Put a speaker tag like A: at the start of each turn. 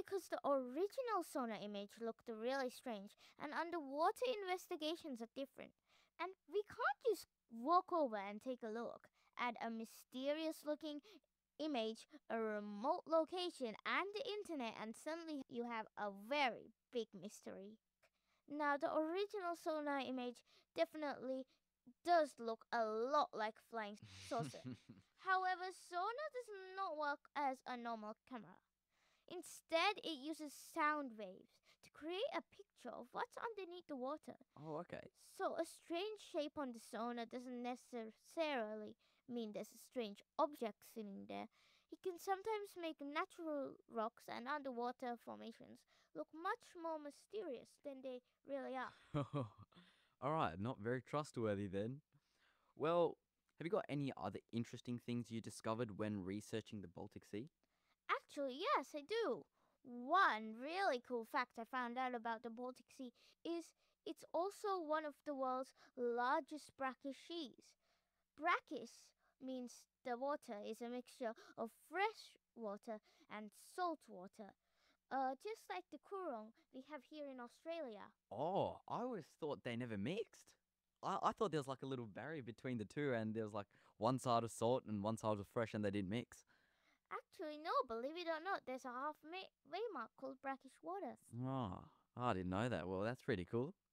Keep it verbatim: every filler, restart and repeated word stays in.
A: because the original sonar image looked really strange and underwater investigations are different. And we can't just walk over and take a look at a mysterious looking image, a remote location, and the internet, and suddenly you have a very big mystery. Now, the original sonar image definitely does look a lot like flying saucer. However, sonar does not work as a normal camera. Instead, it uses sound waves to create a picture of what's underneath the water.
B: Oh, okay.
A: So, a strange shape on the sonar doesn't necessarily mean there's a strange object sitting there. It can sometimes make natural rocks and underwater formations look much more mysterious than they really are.
B: All right, not very trustworthy then. Well, have you got any other interesting things you discovered when researching the Baltic Sea?
A: Actually, yes, I do. One really cool fact I found out about the Baltic Sea is it's also one of the world's largest brackish seas. Brackish means the water is a mixture of fresh water and salt water, uh, just like the Coorong we have here in Australia.
B: Oh, I always thought they never mixed. I, I thought there was like a little barrier between the two, and there was like one side of salt and one side of fresh, and they didn't mix.
A: Actually, no, believe it or not, there's a halfway mark called brackish water.
B: Oh, I didn't know that. Well, that's pretty cool.